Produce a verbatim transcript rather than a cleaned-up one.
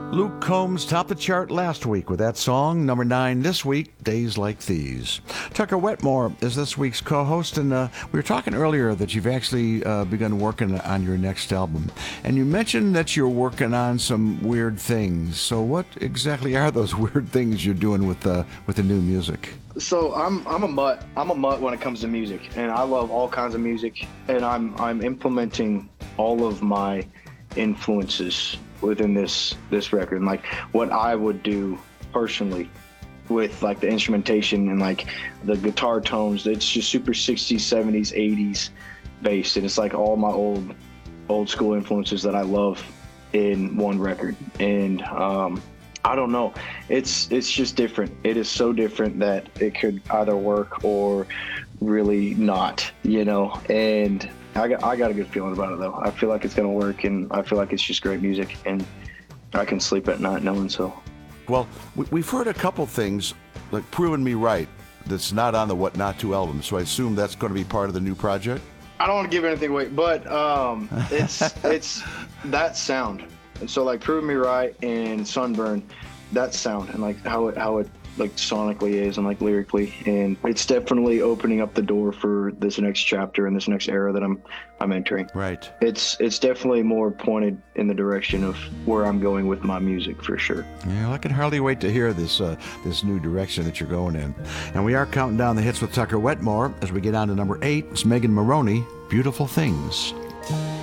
Luke Combs topped the chart last week with that song, number nine this week, Days Like These. Tucker Wetmore is this week's co-host, and uh, we were talking earlier that you've actually uh, begun working on your next album. And you mentioned that you're working on some weird things. So what exactly are those weird things you're doing with the, with the new music? So I'm I'm a mutt. I'm a mutt when it comes to music, and I love all kinds of music, and I'm I'm implementing all of my influences within this this record, and like what I would do personally with like the instrumentation and like the guitar tones. It's just super sixties, seventies, eighties based, and it's like all my old old school influences that I love in one record. And um I don't know, it's it's just different. It is so different that it could either work or really not, you know. And I got I got a good feeling about it though. I feel like it's gonna work, and I feel like it's just great music, and I can sleep at night knowing so. Well, we've heard a couple things like Proving Me Right that's not on the What Not To album, so I assume that's going to be part of the new project. I don't want to give anything away, but um, it's it's that sound. And so like Prove Me Right and Sunburn, that sound and like how it how it like sonically is and like lyrically, and it's definitely opening up the door for this next chapter and this next era that I'm I'm entering. Right. It's it's definitely more pointed in the direction of where I'm going with my music for sure. Yeah, well, I can hardly wait to hear this uh, this new direction that you're going in. And we are counting down the hits with Tucker Wetmore as we get on to number eight. It's Megan Moroney, Beautiful Things.